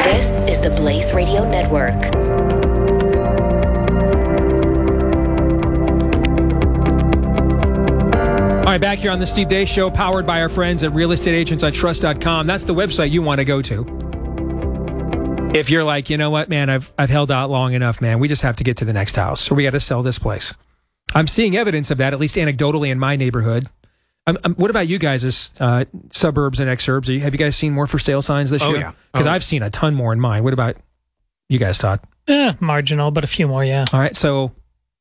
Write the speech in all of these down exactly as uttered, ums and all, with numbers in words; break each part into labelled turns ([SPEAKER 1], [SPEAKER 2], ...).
[SPEAKER 1] This is the Blaze Radio Network.
[SPEAKER 2] All right, back here on the Steve Deace Show, powered by our friends at real estate agents I trust dot com. That's the website you want to go to. If you're like, you know what, man, I've I've held out long enough, man. We just have to get to the next house, or we got to sell this place. I'm seeing evidence of that, at least anecdotally, in my neighborhood. Um, um, what about you guys' uh, suburbs and exurbs? Are you, have you guys seen more for sale signs this
[SPEAKER 3] oh,
[SPEAKER 2] year?
[SPEAKER 3] Yeah.
[SPEAKER 2] Because
[SPEAKER 3] oh,
[SPEAKER 2] I've seen a ton more in mine. What about you guys, Todd?
[SPEAKER 4] Eh, marginal, but a few more, yeah.
[SPEAKER 2] All right, so,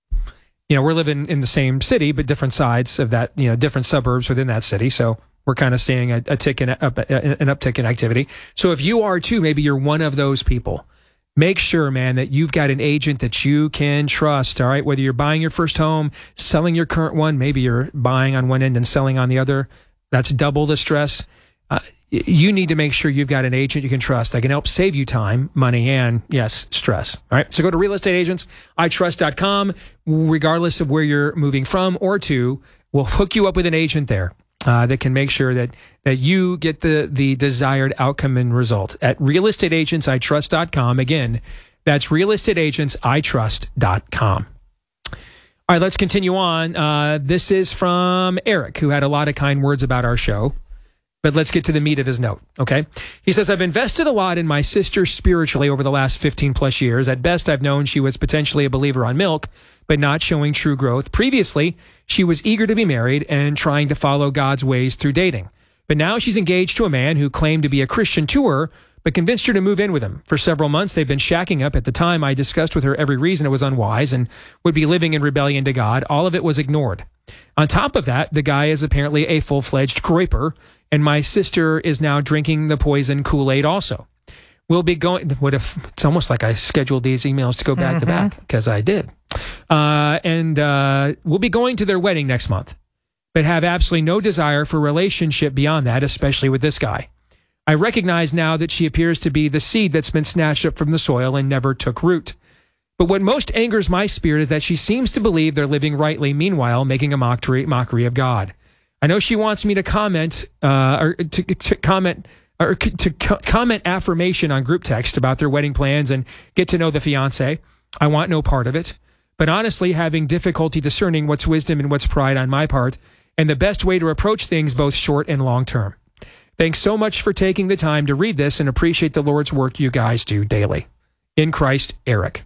[SPEAKER 2] you know, we're living in the same city, but different sides of that, you know, different suburbs within that city. So we're kind of seeing a, a tick in, up, an uptick in activity. So if you are too, maybe you're one of those people. Make sure, man, that you've got an agent that you can trust, all right? Whether you're buying your first home, selling your current one, maybe you're buying on one end and selling on the other. That's double the stress. Uh, you need to make sure you've got an agent you can trust that can help save you time, money, and, yes, stress. All right? So go to real estate agents I trust dot com. Regardless of where you're moving from or to, we'll hook you up with an agent there. Uh, that can make sure that, that you get the, the desired outcome and result at real estate agents I trust dot com. Again, that's real estate agents I trust dot com. All right, let's continue on. Uh, this is from Eric, who had a lot of kind words about our show. But let's get to the meat of his note, okay? He says, I've invested a lot in my sister spiritually over the last fifteen plus years. At best, I've known she was potentially a believer on milk, but not showing true growth. Previously, she was eager to be married and trying to follow God's ways through dating. But now she's engaged to a man who claimed to be a Christian to her, but convinced her to move in with him. For several months, they've been shacking up. At the time, I discussed with her every reason it was unwise and would be living in rebellion to God. All of it was ignored. On top of that, the guy is apparently a full-fledged groiper, and my sister is now drinking the poison Kool-Aid also. We'll be going... What if... It's almost like I scheduled these emails to go back mm-hmm. to back, because I did. Uh, and uh, we'll be going to their wedding next month, but have absolutely no desire for a relationship beyond that, especially with this guy. I recognize now that she appears to be the seed that's been snatched up from the soil and never took root. But what most angers my spirit is that she seems to believe they're living rightly, meanwhile making a mockery, mockery of God. I know she wants me to comment, uh, or to, to comment, or to co- comment affirmation on group text about their wedding plans and get to know the fiance. I want no part of it. But honestly, having difficulty discerning what's wisdom and what's pride on my part, and the best way to approach things both short and long term. Thanks so much for taking the time to read this and appreciate the Lord's work you guys do daily. In Christ, Eric.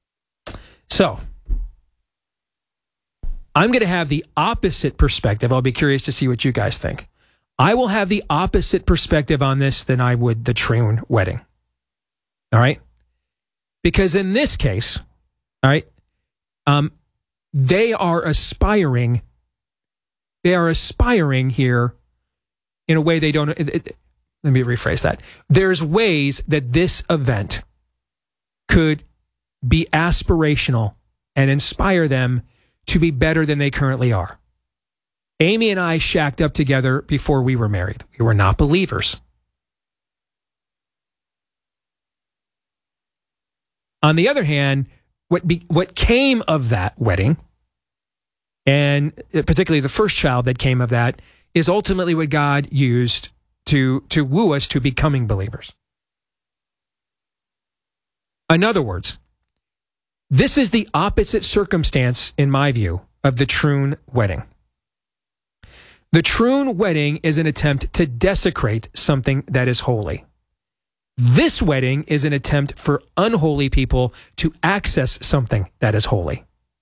[SPEAKER 2] So, I'm going to have the opposite perspective. I'll be curious to see what you guys think. I will have the opposite perspective on this than I would the Troon wedding. All right? Because in this case, all right, um, they are aspiring, they are aspiring here in a way they don't, it, it, let me rephrase that. There's ways that this event could be aspirational and inspire them to be better than they currently are. Amy and I shacked up together before we were married. We were not believers. On the other hand, what be, what came of that wedding, and particularly the first child that came of that, is ultimately what God used to, to woo us to becoming believers. In other words, this is the opposite circumstance, in my view, of the Troon wedding. The Troon wedding is an attempt to desecrate something that is holy. This wedding is an attempt for unholy people to access something that is holy.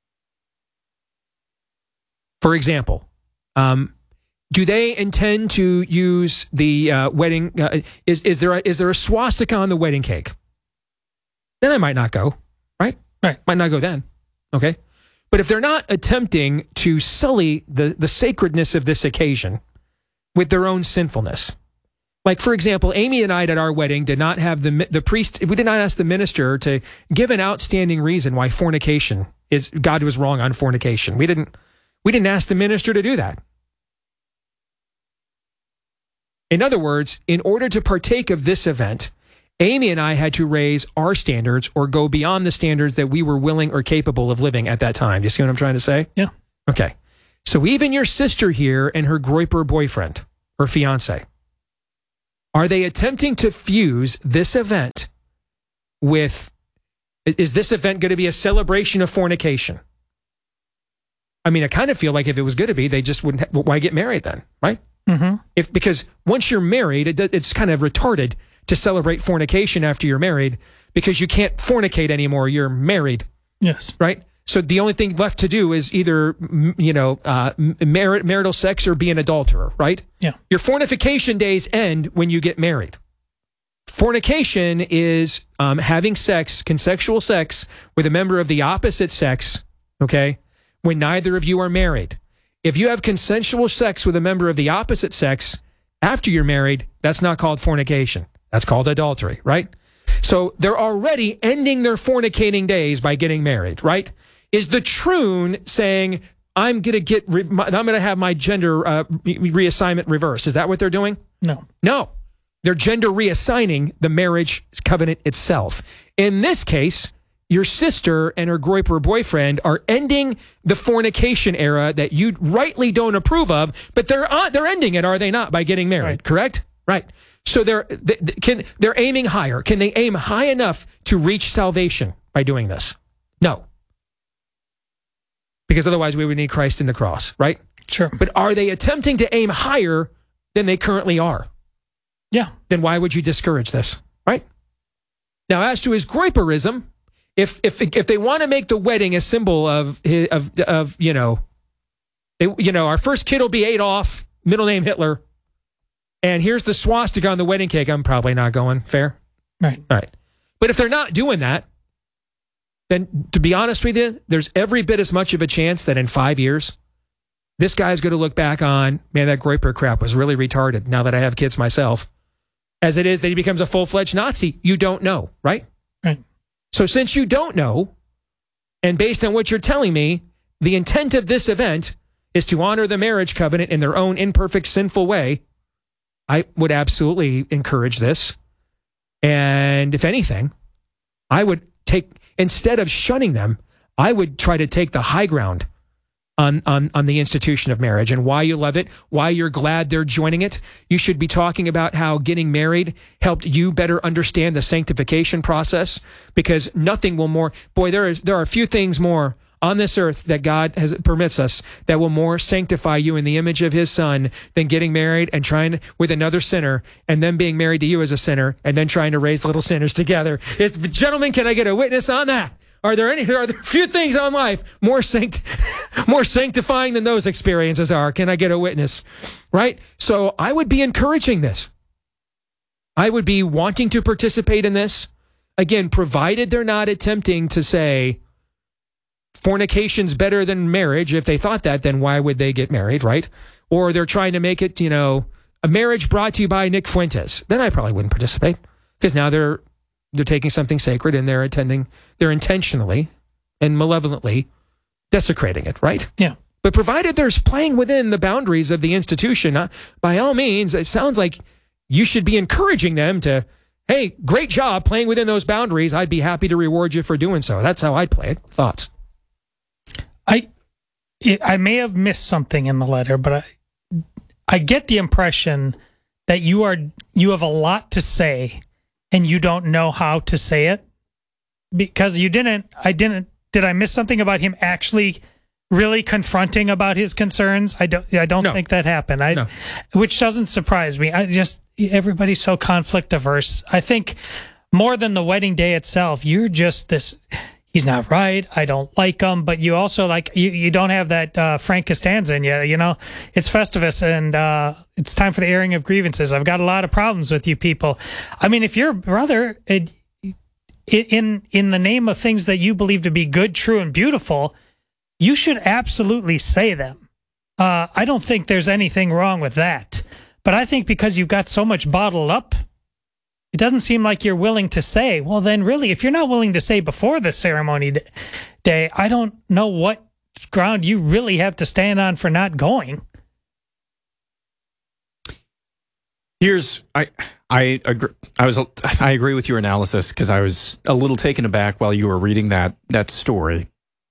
[SPEAKER 2] For example, um, do they intend to use the uh, wedding? Uh, is is there a, is there a swastika on the wedding cake? Then I might not go, right? Right, might not go then. Okay, but if they're not attempting to sully the the sacredness of this occasion with their own sinfulness, like for example, Amy and I at our wedding did not have the the priest. We did not ask the minister to give an outstanding reason why fornication is God was wrong on fornication. We didn't we didn't ask the minister to do that. In other words, in order to partake of this event, Amy and I had to raise our standards or go beyond the standards that we were willing or capable of living at that time. Do you see what I'm trying to say?
[SPEAKER 4] Yeah.
[SPEAKER 2] Okay. So even your sister here and her groiper boyfriend or fiance, are they attempting to fuse this event with, is this event going to be a celebration of fornication? I mean, I kind of feel like if it was going to be, they just wouldn't, ha- why get married then, right?
[SPEAKER 4] Mm-hmm.
[SPEAKER 2] If Because once you're married, it, it's kind of retarded to celebrate fornication after you're married because you can't fornicate anymore. You're married.
[SPEAKER 4] Yes.
[SPEAKER 2] Right? So the only thing left to do is either, you know, uh, mar- marital sex or be an adulterer, right?
[SPEAKER 4] Yeah.
[SPEAKER 2] Your fornication days end when you get married. Fornication is um, having sex, consensual sex, with a member of the opposite sex, okay, when neither of you are married. If you have consensual sex with a member of the opposite sex after you're married, that's not called fornication. That's called adultery, right? So they're already ending their fornicating days by getting married, right? Is the troon saying, I'm going to get, re- my, I'm going to have my gender uh, re- reassignment reversed? Is that what they're doing?
[SPEAKER 4] No.
[SPEAKER 2] No. They're gender reassigning the marriage covenant itself. In this case, your sister and her Groyper boyfriend are ending the fornication era that you rightly don't approve of, but they're uh, they're ending it, are they not, by getting married? Right. Correct? Right. So they're they, can they're aiming higher. Can they aim high enough to reach salvation by doing this? No. Because otherwise we would need Christ in the cross, right?
[SPEAKER 4] Sure.
[SPEAKER 2] But are they attempting to aim higher than they currently are?
[SPEAKER 4] Yeah.
[SPEAKER 2] Then why would you discourage this, right? Now, as to his Groyperism, if if if they want to make the wedding a symbol of his, of of you know, they, you know, our first kid will be Adolf, middle name Hitler, and here's the swastika on the wedding cake, I'm probably not going. Fair,
[SPEAKER 4] right?
[SPEAKER 2] All right. But if they're not doing that, then to be honest with you, there's every bit as much of a chance that in five years, this guy's going to look back on, man, that Groyper crap was really retarded. Now that I have kids myself. As it is that he becomes a full-fledged Nazi. You don't know, right?
[SPEAKER 4] Right.
[SPEAKER 2] So since you don't know, and based on what you're telling me, the intent of this event is to honor the marriage covenant in their own imperfect, sinful way, I would absolutely encourage this. And if anything, I would take, instead of shunning them, I would try to take the high ground On, on, on the institution of marriage and why you love it, why you're glad they're joining it. You should be talking about how getting married helped you better understand the sanctification process, because nothing will more, boy, there is there are a few things more on this earth that God has permits us that will more sanctify you in the image of his son than getting married and trying to, with another sinner, and then being married to you as a sinner and then trying to raise little sinners together. It's, gentlemen, can I get a witness on that? Are there any? Are there a few things on life more sanct, more sanctifying than those experiences are? Can I get a witness? Right. So I would be encouraging this. I would be wanting to participate in this again, provided they're not attempting to say fornication's better than marriage. If they thought that, then why would they get married? Right. Or they're trying to make it, you know, a marriage brought to you by Nick Fuentes. Then I probably wouldn't participate, because now they're. They're taking something sacred and they're attending, they're intentionally and malevolently desecrating it, right?
[SPEAKER 4] Yeah.
[SPEAKER 2] But provided there's playing within the boundaries of the institution, uh, by all means, it sounds like you should be encouraging them to, hey, great job playing within those boundaries. I'd be happy to reward you for doing so. That's how I'd play it. Thoughts?
[SPEAKER 4] I, I may have missed something in the letter, but I, I get the impression that you are, you have a lot to say and you don't know how to say it, because you didn't, I didn't, did I miss something about him actually really confronting about his concerns? I don't, I don't
[SPEAKER 2] no.
[SPEAKER 4] think that happened. I,
[SPEAKER 2] no.
[SPEAKER 4] Which doesn't surprise me. I just, everybody's so conflict averse. I think more than the wedding day itself, you're just this, he's not right, I don't like him, but you also like, you, you don't have that uh, Frank Costanza in you, you know? It's Festivus, and uh, it's time for the airing of grievances. I've got a lot of problems with you people. I mean, if your brother, it, in in the name of things that you believe to be good, true, and beautiful, you should absolutely say them. Uh, I don't think there's anything wrong with that. But I think because you've got so much bottled up, it doesn't seem like you're willing to say, well, then really, if you're not willing to say before the ceremony day, I don't know what ground you really have to stand on for not going.
[SPEAKER 3] Here's, I, I agree. I was, I agree with your analysis, because I was a little taken aback while you were reading that, that story.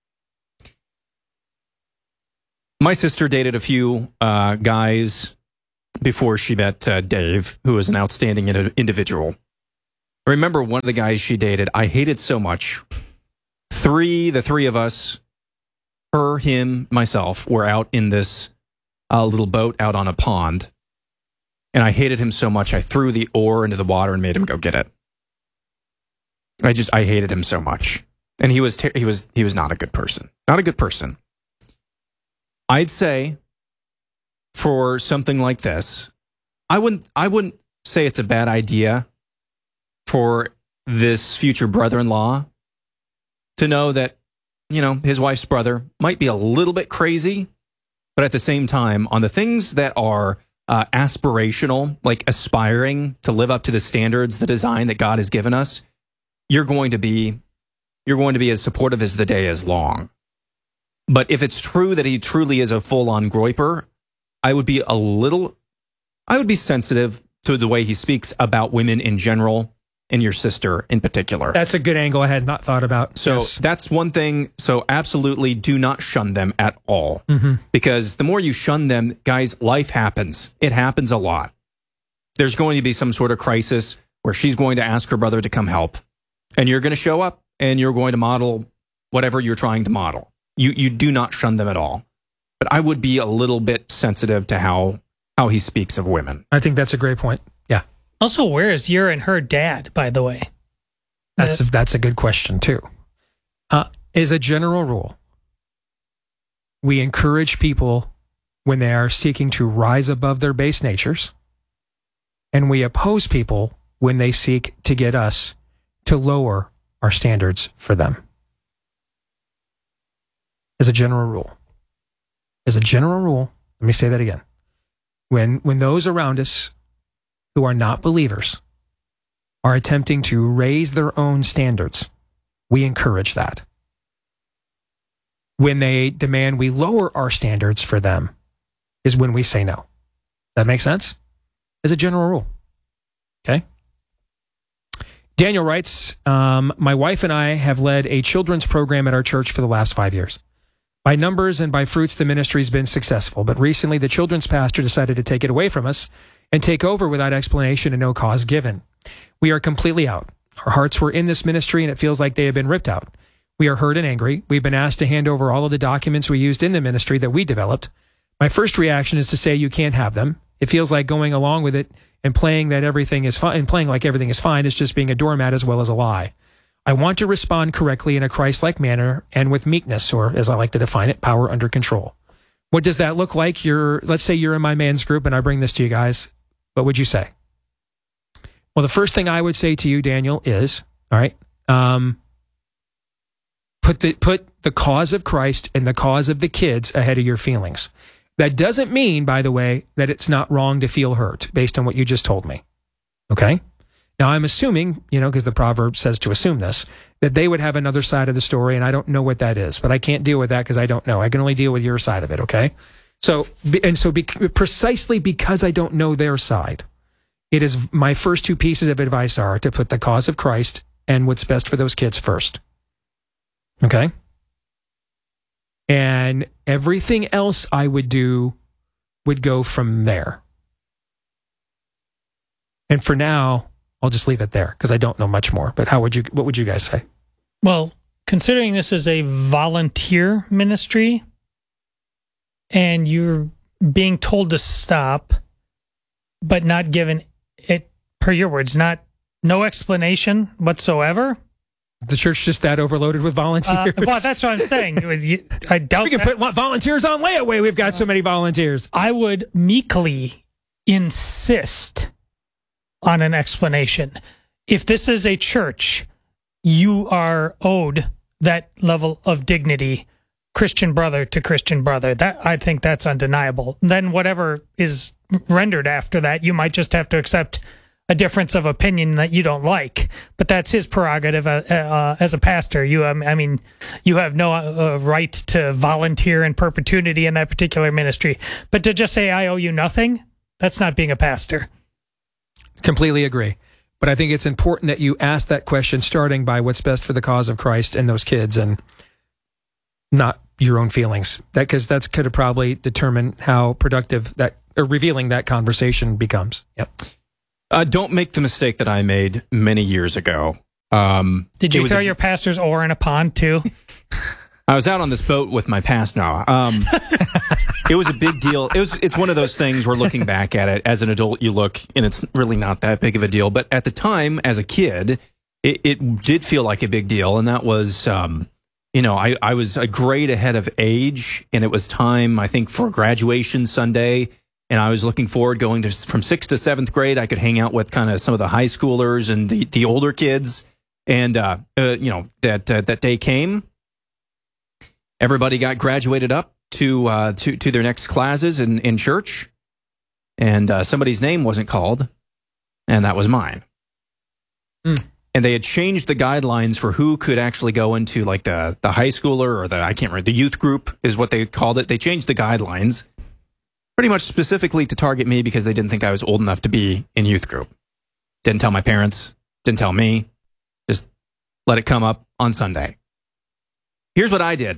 [SPEAKER 3] My sister dated a few uh, guys before she met uh, Dave, who is an outstanding individual. I remember one of the guys she dated, I hated so much. Three, the three of us, her, him, myself, were out in this uh, little boat out on a pond. And I hated him so much, I threw the oar into the water and made him go get it. I just, I hated him so much. And he was, ter- he was, he was not a good person. Not a good person. I'd say for something like this, I wouldn't, I wouldn't say it's a bad idea for this future brother-in-law to know that, you know, his wife's brother might be a little bit crazy, but at the same time, on the things that are uh, aspirational, like aspiring to live up to the standards, the design that God has given us, you're going to be, you're going to be as supportive as the day is long. But if it's true that he truly is a full-on groiper, I would be a little, I would be sensitive to the way he speaks about women in general, and your sister in particular.
[SPEAKER 2] That's a good angle I had not thought about.
[SPEAKER 3] So
[SPEAKER 2] yes.
[SPEAKER 3] That's one thing. So absolutely do not shun them at all.
[SPEAKER 2] Mm-hmm.
[SPEAKER 3] Because the more you shun them, guys, life happens. It happens a lot. There's going to be some sort of crisis where she's going to ask her brother to come help. And you're going to show up and you're going to model whatever you're trying to model. You you do not shun them at all. But I would be a little bit sensitive to how how he speaks of women.
[SPEAKER 2] I think that's a great point. Yeah.
[SPEAKER 4] Also, where is your and her dad, by the way?
[SPEAKER 2] That's a, that's a good question, too. Uh, as a general rule, we encourage people when they are seeking to rise above their base natures, and we oppose people when they seek to get us to lower our standards for them. As a general rule. As a general rule, let me say that again. When when those around us who are not believers are attempting to raise their own standards, we encourage that. When they demand we lower our standards for them is when we say no. That makes sense? As a general rule. Okay? Daniel writes, um, my wife and I have led a children's program at our church for the last five years. By numbers and by fruits, the ministry's been successful, but recently the children's pastor decided to take it away from us and take over without explanation and no cause given. We are completely out. Our hearts were in this ministry and it feels like they have been ripped out. We are hurt and angry. We've been asked to hand over all of the documents we used in the ministry that we developed. My first reaction is to say you can't have them. It feels like going along with it and playing that everything is fine and playing like everything is fine is just being a doormat as well as a lie. I want to respond correctly in a Christ-like manner and with meekness, or as I like to define it, power under control. What does that look like? You're, let's say you're in my man's group and I bring this to you guys. What would you say? Well, the first thing I would say to you, Daniel, is, all right, um, put the, put the cause of Christ and the cause of the kids ahead of your feelings. That doesn't mean, by the way, that it's not wrong to feel hurt based on what you just told me. Okay? Now, I'm assuming, you know, because the proverb says to assume this, that they would have another side of the story, and I don't know what that is, but I can't deal with that because I don't know. I can only deal with your side of it, okay? So, and so be, precisely because I don't know their side, it is my first two pieces of advice are to put the cause of Christ and what's best for those kids first. Okay? And everything else I would do would go from there. And for now, I'll just leave it there because I don't know much more. But how would you? What would you guys say?
[SPEAKER 4] Well, considering this is a volunteer ministry and you're being told to stop, but not given it, per your words, not no explanation whatsoever.
[SPEAKER 2] The church just that overloaded with volunteers.
[SPEAKER 4] Uh, well, that's what I'm saying. I doubt
[SPEAKER 2] we can
[SPEAKER 4] that.
[SPEAKER 2] put volunteers on layaway. We've got so many volunteers.
[SPEAKER 4] I would meekly insist on an explanation. If this is a church, you are owed that level of dignity, Christian brother to Christian brother. That I think that's undeniable. Then whatever is rendered after that, you might just have to accept a difference of opinion that you don't like, but that's his prerogative uh, uh, as a pastor. You, um, I mean, you have no uh, right to volunteer in perpetuity in that particular ministry. But to just say I owe you nothing, that's not being a pastor.
[SPEAKER 2] Completely agree. But I think it's important that you ask that question starting by what's best for the cause of Christ and those kids and not your own feelings. That because that's could have probably determined how productive that or revealing that conversation becomes. Yep.
[SPEAKER 3] Uh, don't make the mistake that I made many years ago. Um,
[SPEAKER 4] Did you
[SPEAKER 3] it was
[SPEAKER 4] throw
[SPEAKER 3] a-
[SPEAKER 4] your pastor's oar in a pond too?
[SPEAKER 3] I was out on this boat with my past now. Um, it was a big deal. It was. It's one of those things where looking back at it as an adult, you look and it's really not that big of a deal. But at the time, as a kid, it, it did feel like a big deal. And that was, um, you know, I, I was a grade ahead of age, and it was time, I think, for graduation Sunday. And I was looking forward going to from sixth to seventh grade. I could hang out with kind of some of the high schoolers and the, the older kids. And, uh, uh, you know, that uh, that day came. Everybody got graduated up to uh, to to their next classes in, in church, and uh, somebody's name wasn't called, and that was mine. Mm. And they had changed the guidelines for who could actually go into like the the high schooler or the I can't remember the youth group is what they called it. They changed the guidelines pretty much specifically to target me because they didn't think I was old enough to be in youth group. Didn't tell my parents. Didn't tell me. Just let it come up on Sunday. Here's what I did.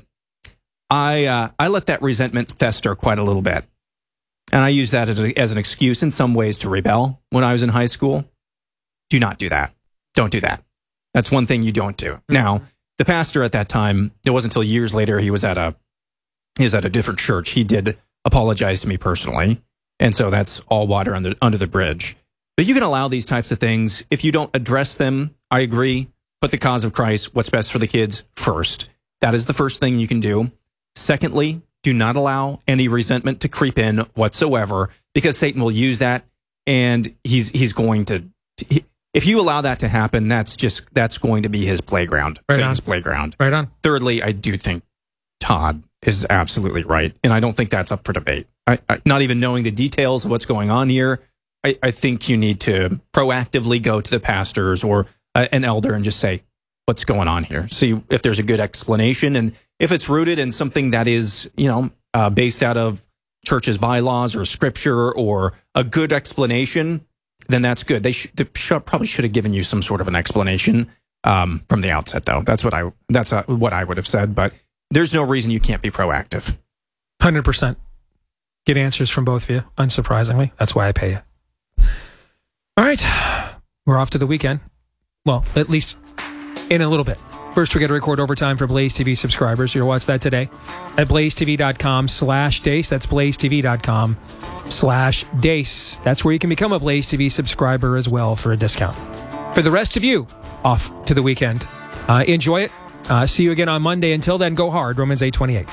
[SPEAKER 3] I uh, I let that resentment fester quite a little bit. And I used that as, a, as an excuse in some ways to rebel when I was in high school. Do not do that. Don't do that. That's one thing you don't do. Mm-hmm. Now, the pastor at that time, it wasn't until years later he was at a he was at a different church. He did apologize to me personally. And so that's all water under, under the bridge. But you can allow these types of things. If you don't address them, I agree. Put the cause of Christ, what's best for the kids, first. That is the first thing you can do. Secondly, do not allow any resentment to creep in whatsoever, because Satan will use that, and he's he's going to. He, if you allow that to happen, that's just that's going to be his playground,
[SPEAKER 2] right
[SPEAKER 3] Satan's
[SPEAKER 2] on.
[SPEAKER 3] playground.
[SPEAKER 2] Right on.
[SPEAKER 3] Thirdly, I do think Todd is absolutely right, and I don't think that's up for debate. I, I, not even knowing the details of what's going on here, I, I think you need to proactively go to the pastors or uh, an elder and just say, what's going on here? See if there's a good explanation, and if it's rooted in something that is, you know, uh, based out of church's bylaws or scripture or a good explanation, then that's good. They, sh- they sh- probably should have given you some sort of an explanation um, from the outset, though. That's what I that's uh, what I would have said. But there's no reason you can't be proactive.
[SPEAKER 2] one hundred percent. Get answers from both of you, unsurprisingly. That's why I pay you. All right. We're off to the weekend. Well, at least in a little bit. First, we got to record overtime for Blaze T V subscribers. You'll watch that today at blazetv.com slash Deace. That's blazetv.com slash Deace. That's where you can become a Blaze T V subscriber as well for a discount. For the rest of you, off to the weekend. Uh, enjoy it. Uh, see you again on Monday. Until then, go hard. Romans eight twenty-eight.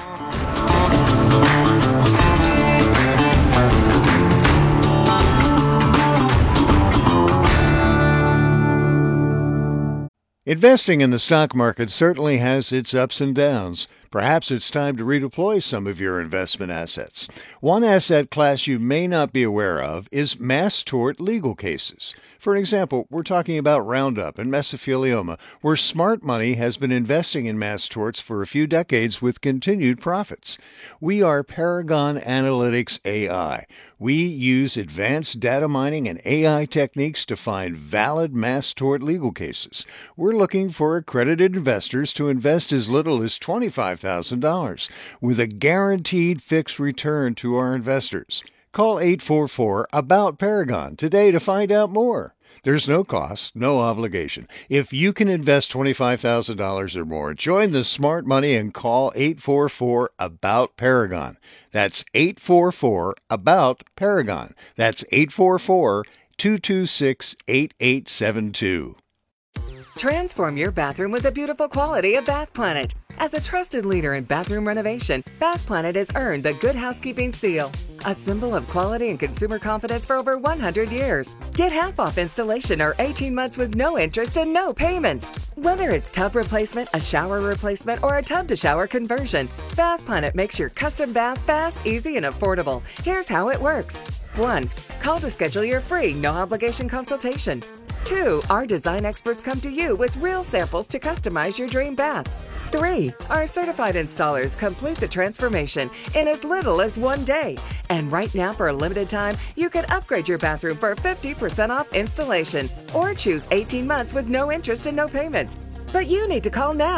[SPEAKER 5] Investing in the stock market certainly has its ups and downs. Perhaps it's time to redeploy some of your investment assets. One asset class you may not be aware of is mass tort legal cases. For example, we're talking about Roundup and mesothelioma, where smart money has been investing in mass torts for a few decades with continued profits. We are Paragon Analytics A I. We use advanced data mining and A I techniques to find valid mass tort legal cases. We're looking for accredited investors to invest as little as twenty-five thousand dollars with a guaranteed fixed return to our investors. Call eight four four, ABOUT Paragon today to find out more. There's no cost, no obligation. If you can invest twenty-five thousand dollars or more, join the smart money and call eight four four, ABOUT Paragon. That's eight four four, ABOUT Paragon. That's eight four four, two two six, eight eight seven two.
[SPEAKER 6] Transform your bathroom with the beautiful quality of Bath Planet. As a trusted leader in bathroom renovation, Bath Planet has earned the Good Housekeeping seal, a symbol of quality and consumer confidence for over one hundred years. Get half off installation or eighteen months with no interest and no payments. Whether it's tub replacement, a shower replacement, or a tub-to-shower conversion, Bath Planet makes your custom bath fast, easy, and affordable. Here's how it works. one. Call to schedule your free, no-obligation consultation. two. Our design experts come to you with real samples to customize your dream bath. three. Our certified installers complete the transformation in as little as one day. And right now, for a limited time, you can upgrade your bathroom for fifty percent off installation or choose eighteen months with no interest and no payments. But you need to call now.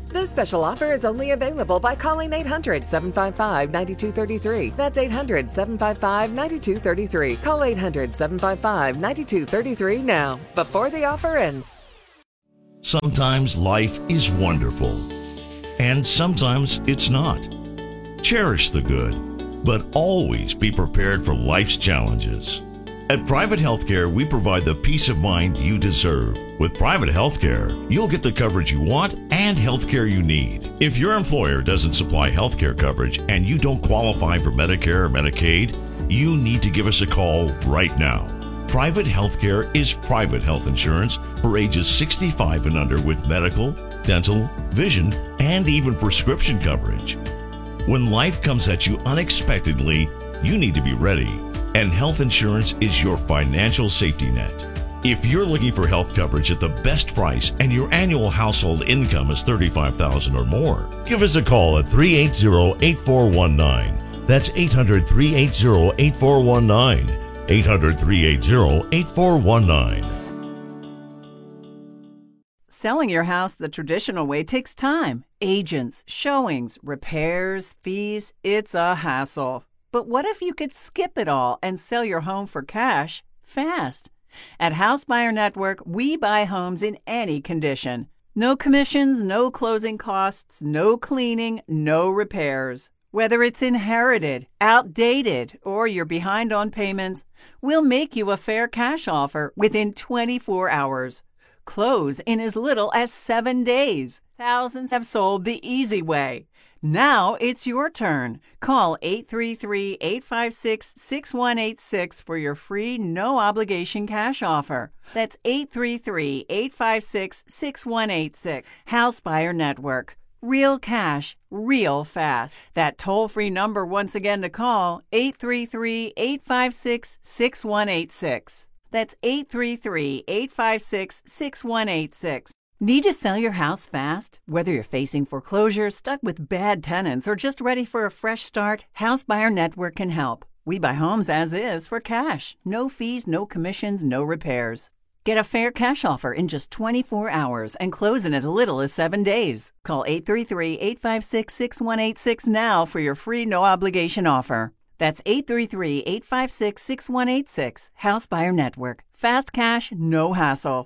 [SPEAKER 6] This special offer is only available by calling eight hundred, seven five five, nine two three three. That's eight hundred, seven five five, nine two three three. Call eight hundred, seven five five, nine two three three now, before the offer ends.
[SPEAKER 7] Sometimes life is wonderful, and sometimes it's not. Cherish the good, but always be prepared for life's challenges. At Private Healthcare, we provide the peace of mind you deserve. With Private Healthcare, you'll get the coverage you want and healthcare you need. If your employer doesn't supply healthcare coverage and you don't qualify for Medicare or Medicaid, you need to give us a call right now. Private Healthcare is private health insurance for ages sixty-five and under with medical, dental, vision, and even prescription coverage. When life comes at you unexpectedly, you need to be ready. And health insurance is your financial safety net. If you're looking for health coverage at the best price and your annual household income is thirty-five thousand dollars or more, give us a call at three eight zero, eight four one nine. That's eight hundred, three eight zero, eight four one nine. eight hundred, three eight zero, eight four one nine.
[SPEAKER 8] Selling your house the traditional way takes time. Agents, showings, repairs, fees. It's a hassle. But what if you could skip it all and sell your home for cash fast? At House Buyer Network, we buy homes in any condition. No commissions, no closing costs, no cleaning, no repairs. Whether it's inherited, outdated, or you're behind on payments, we'll make you a fair cash offer within twenty-four hours. Close in as little as seven days. Thousands have sold the easy way. Now it's your turn. Call eight three three, eight five six, six one eight six for your free no-obligation cash offer. That's eight three three, eight five six, six one eight six. House Buyer Network. Real cash, real fast. That toll-free number once again to call, eight three three, eight five six, six one eight six. That's eight three three, eight five six, six one eight six. Need to sell your house fast? Whether you're facing foreclosure, stuck with bad tenants, or just ready for a fresh start, House Buyer Network can help. We buy homes as is for cash. No fees, no commissions, no repairs. Get a fair cash offer in just twenty-four hours and close in as little as seven days. Call eight three three, eight five six, six one eight six now for your free no-obligation offer. That's eight three three, eight five six, six one eight six. House Buyer Network. Fast cash, no hassle.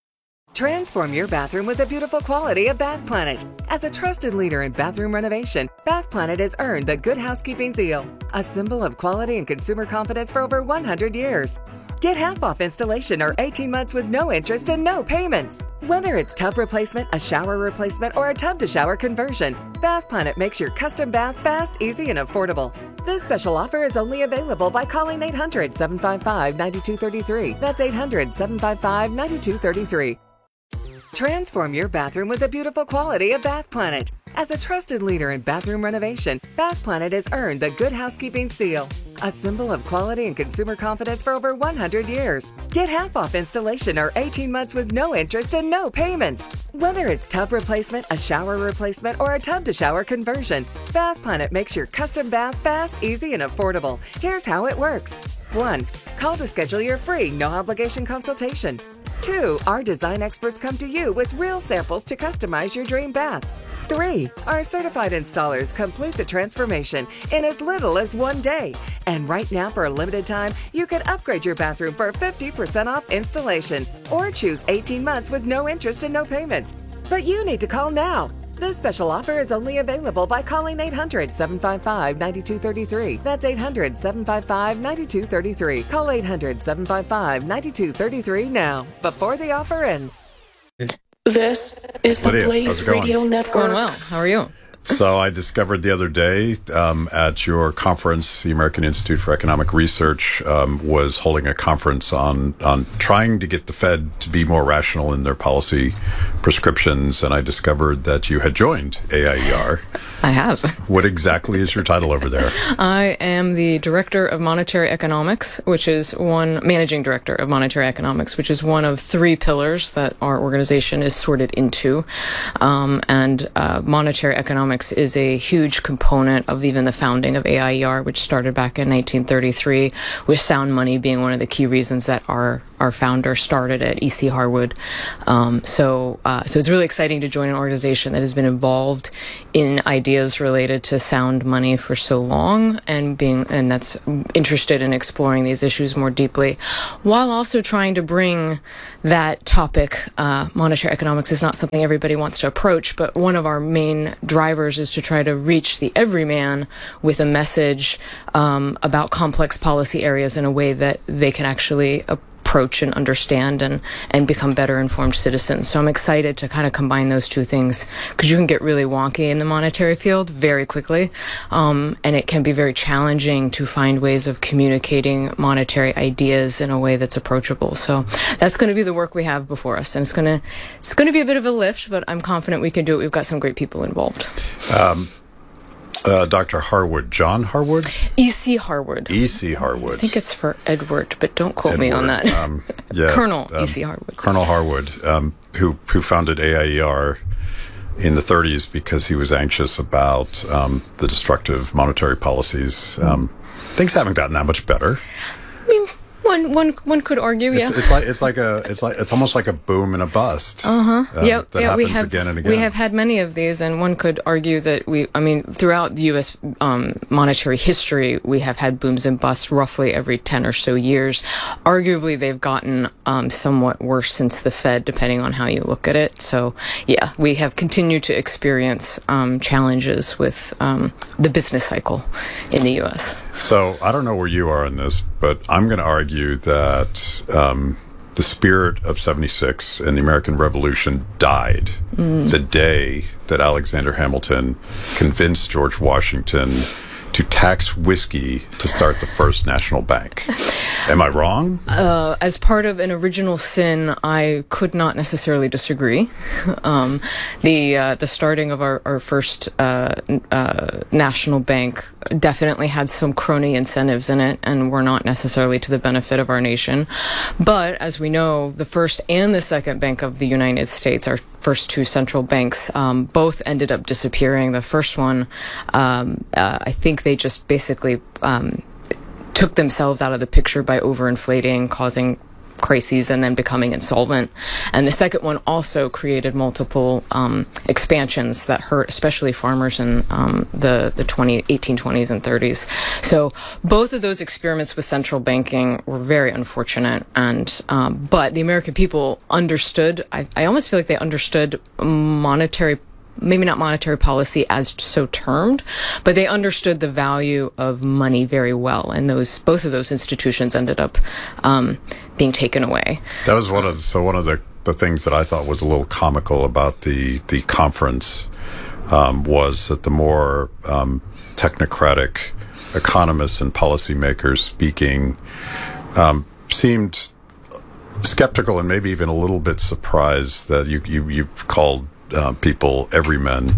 [SPEAKER 6] Transform your bathroom with the beautiful quality of Bath Planet. As a trusted leader in bathroom renovation, Bath Planet has earned the Good Housekeeping seal, a symbol of quality and consumer confidence for over one hundred years. Get half off installation or eighteen months with no interest and no payments. Whether it's tub replacement, a shower replacement, or a tub-to-shower conversion, Bath Planet makes your custom bath fast, easy, and affordable. This special offer is only available by calling eight hundred, seven five five, nine two three three. That's eight hundred, seven five five, nine two three three. Transform your bathroom with the beautiful quality of Bath Planet. As a trusted leader in bathroom renovation, Bath Planet has earned the Good Housekeeping seal, a symbol of quality and consumer confidence for over one hundred years. Get half off installation or eighteen months with no interest and no payments. Whether it's tub replacement, a shower replacement, or a tub-to-shower conversion, Bath Planet makes your custom bath fast, easy, and affordable. Here's how it works. one. Call to schedule your free no-obligation consultation. two. Our design experts come to you with real samples to customize your dream bath. three. Our certified installers complete the transformation in as little as one day. And right now, for a limited time, you can upgrade your bathroom for fifty percent off installation or choose eighteen months with no interest and no payments. But you need to call now. This special offer is only available by calling eight hundred, seven five five, nine two three three. That's eight hundred, seven five five, nine two three three. Call eight hundred, seven five five, nine two three three now, before the offer ends.
[SPEAKER 9] This is the
[SPEAKER 10] Lydia,
[SPEAKER 9] Blaze Radio Network.
[SPEAKER 11] It's going well. How are you?
[SPEAKER 10] So I discovered the other day um, at your conference, the American Institute for Economic Research um, was holding a conference on on trying to get the Fed to be more rational in their policy prescriptions, and I discovered that you had joined A I E R.
[SPEAKER 11] I have.
[SPEAKER 10] What exactly is your title over there?
[SPEAKER 11] I am the Director of Monetary Economics, which is one, Managing Director of Monetary Economics, which is one of three pillars that our organization is sorted into. Um, and uh, monetary economics is a huge component of even the founding of A I E R, which started back in nineteen thirty-three, with sound money being one of the key reasons that our our founder, started at E C Harwood. Um, so, uh, so it's really exciting to join an organization that has been involved in ideas related to sound money for so long, and being and that's interested in exploring these issues more deeply, while also trying to bring that topic. Uh, monetary economics is not something everybody wants to approach, but one of our main drivers is to try to reach the everyman with a message um, about complex policy areas in a way that they can actually approach and understand and, and become better informed citizens. So I'm excited to kind of combine those two things, because you can get really wonky in the monetary field very quickly, um, and it can be very challenging to find ways of communicating monetary ideas in a way that's approachable. So that's going to be the work we have before us, and it's going to it's going to be a bit of a lift, but I'm confident we can do it. We've got some great people involved.
[SPEAKER 10] Um, Uh, Doctor Harwood, John Harwood?
[SPEAKER 11] E C Harwood.
[SPEAKER 10] E C Harwood.
[SPEAKER 11] I think it's for Edward, but don't quote
[SPEAKER 10] Edward,
[SPEAKER 11] me on that.
[SPEAKER 10] Um, yeah,
[SPEAKER 11] Colonel
[SPEAKER 10] um,
[SPEAKER 11] E C Harwood.
[SPEAKER 10] Colonel Harwood, um, who who founded A I E R in the thirties because he was anxious about um, the destructive monetary policies. Um, things haven't gotten that much better.
[SPEAKER 11] I mean, one one one could argue,
[SPEAKER 10] It's,
[SPEAKER 11] yeah.
[SPEAKER 10] it's like it's like a it's like it's almost like a boom and a bust.
[SPEAKER 11] Uh huh.
[SPEAKER 10] Um,
[SPEAKER 11] yep.
[SPEAKER 10] that
[SPEAKER 11] yeah,
[SPEAKER 10] happens
[SPEAKER 11] we have
[SPEAKER 10] again and again.
[SPEAKER 11] we have had many of these, and one could argue that we. I mean, throughout the U S um, monetary history, we have had booms and busts roughly every ten or so years. Arguably, they've gotten um, somewhat worse since the Fed, depending on how you look at it. So, yeah, we have continued to experience um, challenges with um, the business cycle in the U S.
[SPEAKER 10] So I don't know where you are in this, but I'm going to argue that um, the spirit of seventy-six and the American Revolution died mm. the day that Alexander Hamilton convinced George Washington to tax whiskey to start the first national bank. Am I wrong?
[SPEAKER 11] Uh, as part of an original sin, I could not necessarily disagree. Um, the uh, the starting of our, our first uh, uh, national bank definitely had some crony incentives in it, and were not necessarily to the benefit of our nation. But as we know, the first and the second Bank of the United States, our first two central banks, um, both ended up disappearing. The first one, um, uh, I think they just basically um, took themselves out of the picture by overinflating, causing crises, and then becoming insolvent. And the second one also created multiple um, expansions that hurt especially farmers in um, the, the twenty, eighteen twenties and thirties. So both of those experiments with central banking were very unfortunate. And um, but the American people understood, I, I almost feel like they understood monetary maybe not monetary policy as so termed, but they understood the value of money very well. And those, both of those institutions ended up um, being taken away.
[SPEAKER 10] That was one of, so one of the, the things that I thought was a little comical about the, the conference um, was that the more um, technocratic economists and policymakers speaking um, seemed skeptical and maybe even a little bit surprised that you, you, you called Uh, people, everymen,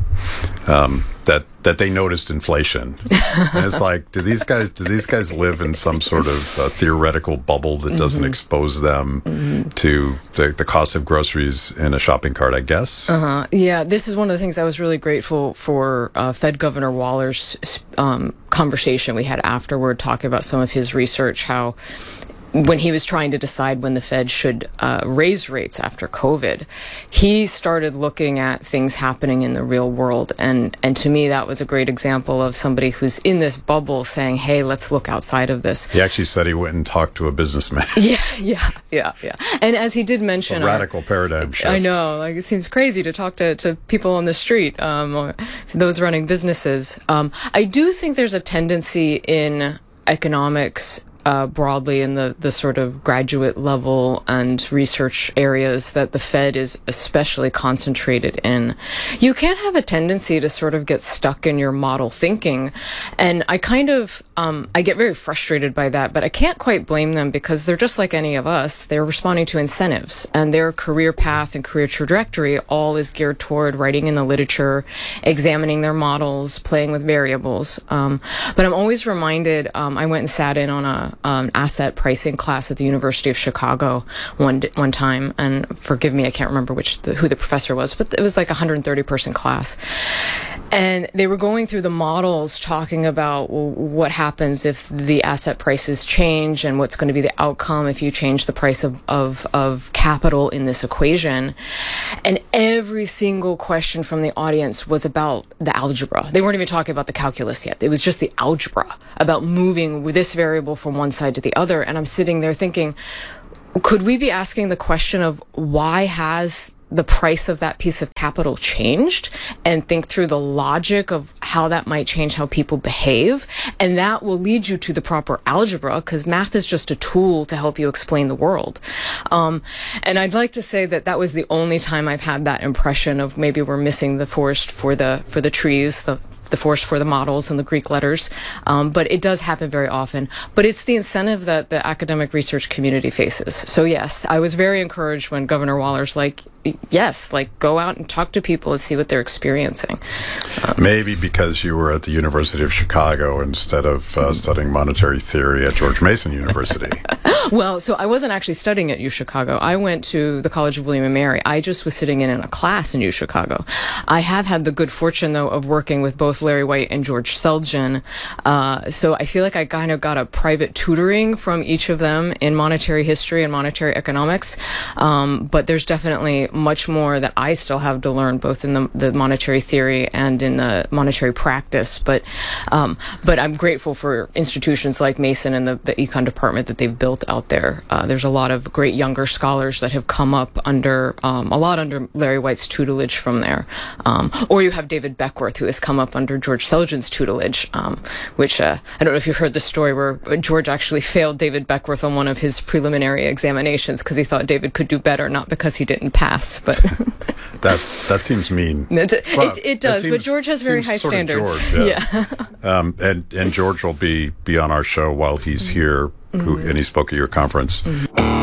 [SPEAKER 10] um, that that they noticed inflation. And it's like, do these guys do these guys live in some sort of uh, theoretical bubble that doesn't mm-hmm. expose them mm-hmm. to the, the cost of groceries in a shopping cart? I guess.
[SPEAKER 11] Uh huh. Yeah, this is one of the things I was really grateful for. Uh, Fed Governor Waller's um, conversation we had afterward, talking about some of his research, how when he was trying to decide when the Fed should uh, raise rates after COVID, he started looking at things happening in the real world. And, and to me, that was a great example of somebody who's in this bubble saying, hey, let's look outside of this.
[SPEAKER 10] He actually said he went and talked to a businmoney.
[SPEAKER 11] Yeah, yeah, yeah, yeah. And as he did mention...
[SPEAKER 10] A radical uh, paradigm shift.
[SPEAKER 11] I know. Like, it seems crazy to talk to, to people on the street, um, or those running businesses. Um, I do think there's a tendency in economics Uh, broadly in the, the sort of graduate level and research areas that the Fed is especially concentrated in. You can have a tendency to sort of get stuck in your model thinking. And I kind of, um, I get very frustrated by that, but I can't quite blame them because they're just like any of us. They're responding to incentives, and their career path and career trajectory all is geared toward writing in the literature, examining their models, playing with variables. Um, but I'm always reminded, um, I went and sat in on a Um, asset pricing class at the University of Chicago one one time, and forgive me, I can't remember which the, who the professor was, but it was like a one hundred thirty person class, and they were going through the models, talking about well, what happens if the asset prices change and what's going to be the outcome if you change the price of, of, of capital in this equation. And every single question from the audience was about the algebra. They weren't even talking about the calculus yet. It was just the algebra about moving with this variable from one side to the other. And I'm sitting there thinking, could we be asking the question of why has the price of that piece of capital changed, and think through the logic of how that might change how people behave? And that will lead you to the proper algebra, because math is just a tool to help you explain the world. Um, and I'd like to say that that was the only time I've had that impression of maybe we're missing the forest for the for the trees, the the forest for the models and the Greek letters. Um, but it does happen very often. But it's the incentive that the academic research community faces. So yes, I was very encouraged when Governor Waller's like, yes, like go out and talk to people and see what they're experiencing. Um,
[SPEAKER 10] Maybe because you were at the University of Chicago instead of uh, studying monetary theory at George Mason University.
[SPEAKER 11] Well, so I wasn't actually studying at U Chicago. I went to the College of William and Mary. I just was sitting in, in a class in U Chicago. I have had the good fortune, though, of working with both Larry White and George Selgin. Uh, so I feel like I kind of got a private tutoring from each of them in monetary history and monetary economics. Um, but there's definitely much more that I still have to learn, both in the, the monetary theory and in the monetary practice. But um, but I'm grateful for institutions like Mason and the, the econ department that they've built out there. Uh, there's a lot of great younger scholars that have come up under, um, a lot under Larry White's tutelage from there. Um, or you have David Beckworth, who has come up under George Selgin's tutelage, um, which uh, I don't know if you heard the story where George actually failed David Beckworth on one of his preliminary examinations because he thought David could do better, not because he didn't pass. But
[SPEAKER 10] that's that seems mean.
[SPEAKER 11] It,
[SPEAKER 10] well,
[SPEAKER 11] it, it does,
[SPEAKER 10] seems,
[SPEAKER 11] but George has very high
[SPEAKER 10] sort of
[SPEAKER 11] standards.
[SPEAKER 10] George, yeah.
[SPEAKER 11] yeah.
[SPEAKER 10] um, and and George will be be on our show while he's here, who, and he spoke at your conference.
[SPEAKER 11] Mm-hmm.